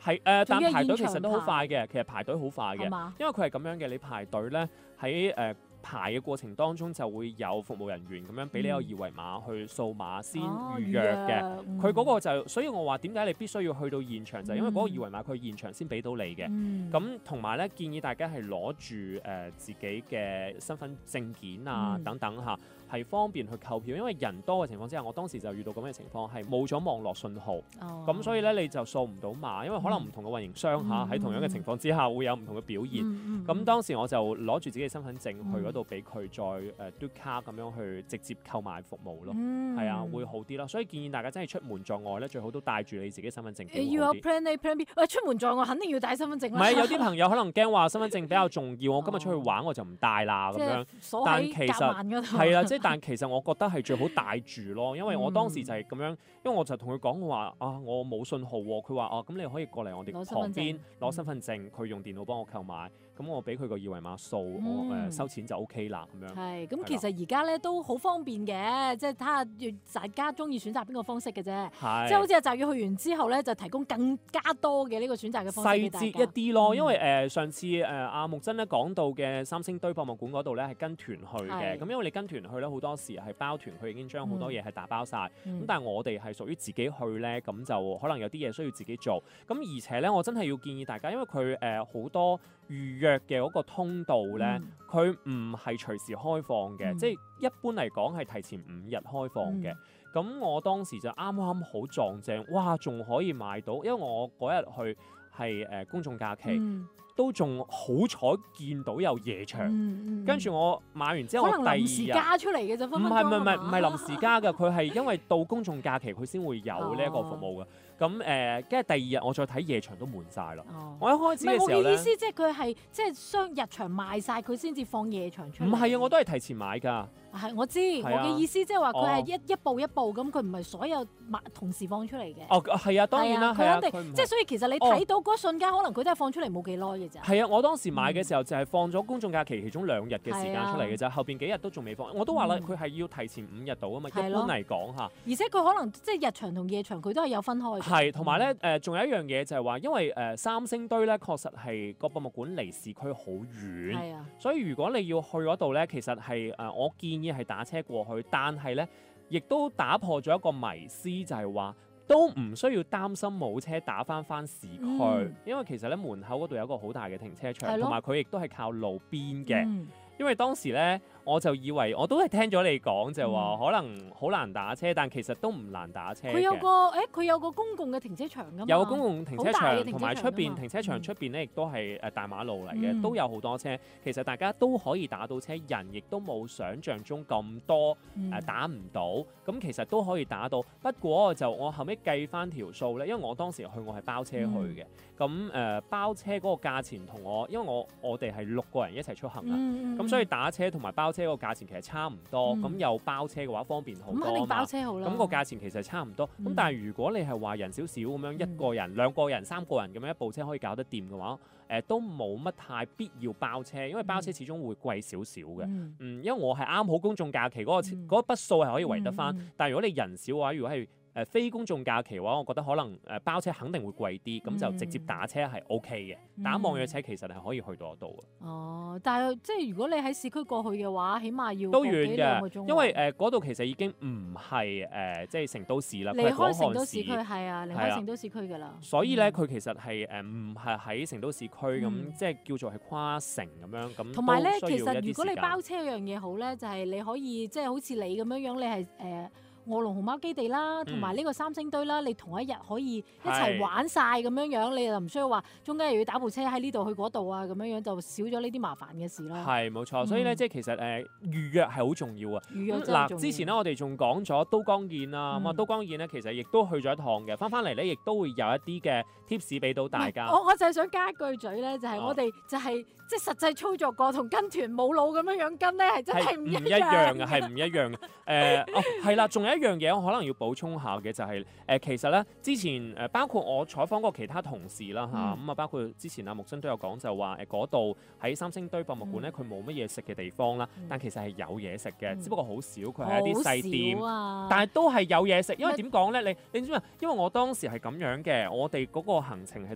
係但排隊其實都好快嘅，其實排隊好快嘅，因為佢係咁樣嘅，你排隊咧喺排嘅過程當中就會有服務人員咁樣俾你個二維碼去掃碼先預約嘅。佢嗰個就，所以我話點解你必須要去到現場，就係因為嗰個二維碼佢現場先俾到你嘅。咁同埋咧，建議大家係攞住自己嘅身份證件啊等等嚇，係方便去購票。因為人多嘅情況之下，我當時就遇到咁嘅情況，係冇咗網絡信號，咁所以咧你就掃唔到碼，因為可能唔同嘅運營商嚇喺同樣嘅情況之下會有唔同嘅表現。咁當時我就攞住自己嘅身份證去嗰度俾佢再嘟卡咁樣去直接購買服務咯，係啊，會好啲啦。所以建議大家真係出門在外咧，最好都帶住你自己身份證。 要有 plan A plan B， 出門在外肯定要帶身份證啦。 唔係有啲朋友可能驚話身份證比較重要，我今日出去玩我就唔帶啦咁樣。但其實係啦，但其實我覺得係最好帶住咯，因為我當時就係咁樣，因為我就同佢講話我冇信號喎，佢話咁你可以過嚟我哋旁邊攞身份證，佢用電腦幫我購買，咁我俾佢個二維碼掃，我收錢就 OK 啦咁樣。 係，咁其實而家咧都好方便嘅，即係睇下大家中意選擇邊個方式嘅啫。即係好似阿澤宇去完之後咧，就提供更加多嘅呢個選擇嘅方式俾大家。細節一啲咯，因為上次阿木真咧講到嘅三星堆博物館嗰度咧係跟團去嘅，咁因為你跟團去咧好多時係包團，佢已經將好多嘢係打包晒。咁但係我哋係屬於自己去咧，咁就可能有啲嘢需要自己做。咁而且咧，我真係要建議大家，因為佢好多預約嘅嗰個通道咧，佢唔係隨時開放嘅，即係一般嚟講係提前5日開放嘅。咁我當時就啱啱好撞正，哇！仲可以買到，因為我嗰日去係公眾假期，都仲好彩見到有夜場。跟住我買完之後， 可能臨時加出嚟嘅啫，分分鐘。 唔係臨時加嘅，佢係因為到公眾假期佢先會有呢一個服務嘅。咁跟住第二日我再睇夜場都滿晒啦。我一開始嘅時候咧， 我嘅意思即係佢係即係日場賣晒，佢先至放夜場出嚟。 唔係啊，我都係提前買㗎。 係我知，我嘅意思即係話佢係一步一步咁，佢唔係所有同時放出嚟嘅。 係啊，當然啦， 佢肯定即係所以其實你睇到嗰瞬間，可能佢都係放出嚟冇幾耐嘅咋。 係啊，我當時買嘅時候就係放咗公眾假期其中2日嘅時間出嚟嘅咋，後邊幾日都仲未放。我都話啦，佢係要提前5日到啊嘛，一般嚟講嚇。 而且佢可能即係日場同夜場佢都係有分開嘅。 係，同埋咧仲有一樣嘢就係話，因為三星堆咧確實係個博物館離市區好遠，所以如果你要去嗰度咧，其實係我建議係打車過去，但係咧亦都打破咗一個迷思，就係話都唔需要擔心冇車打翻市區，因為其實咧門口嗰度有一個好大嘅停車場，同埋佢亦都係靠路邊嘅。因為當時咧，我就以為我都係聽咗你講，就係話可能好難打車，但其實都唔難打車嘅。 佢有個公共嘅停車場㗎嘛。 有個公共停車場，同埋出邊停車場出邊咧，亦都係大馬路嚟嘅，都有好多車。其實大家都可以打到車，人亦都冇想像中咁多打唔到。咁其實都可以打到，不過我後尾計翻條數咧，因為我當時去我係包車去嘅。咁包車嗰個價錢同因為我哋係6個人一齊出行啊。咁所以打車同埋包車個價錢其實差唔多，咁有包車嘅話方便好多啊嘛。咁肯定包車好啦。咁個價錢其實差唔多，咁但係如果你係話人少少咁樣1個人、2個人、3個人咁樣一部車可以搞得掂嘅話，都冇乜太必要包車，因為包車始終會貴少少嘅。因為我係啱好公眾假期嗰筆數係可以圍得翻，但係如果你人少嘅話，如果係非公眾假期嘅話，我覺得可能包車肯定會貴啲，咁就直接打車係 OK 嘅。打網約車其實係可以去到度嘅。 但係即係如果你喺市區過去嘅話，起碼要都遠嘅， 因為嗰度其實已經唔係即係成都市啦， 離開成都市區係啊，離開成都市區㗎啦。 所以咧，佢其實係唔係喺成都市區咁，即係叫做係跨城咁樣咁。 同埋咧，其實如果你包車嗰樣嘢好咧，就係你可以即係好似你咁樣，你係臥龍熊貓基地啦，同埋呢個三星堆啦，你同一日可以一齊玩晒咁樣，你就唔需要話中間又要打部車喺呢度去嗰度啊，咁樣就少咗呢啲麻煩嘅事啦。 係冇錯，所以咧即係其實預約係好重要啊。 預約真係重要。 之前咧我哋仲講咗都江堰啦，咁都江堰咧其實亦都去咗一趟嘅，翻嚟咧亦都會有一啲嘅 tips 俾到大家。 我就係想加一句嘴咧，就係我哋就係即係實際操作過同跟團冇腦咁樣跟咧，係真係唔一樣嘅， 係唔一樣嘅。係啦，仲有一樣嘢我可能要補充下嘅就係其實咧之前包括我採訪過其他同事啦嚇，咁啊包括之前阿木生都有講就話嗰度喺三星堆博物館咧，佢冇乜嘢食嘅地方啦，但其實係有嘢食嘅，只不過好少，佢係一啲細店，但係都係有嘢食。因為點講咧？你知唔知？因為我當時係咁樣嘅，我哋嗰個行程係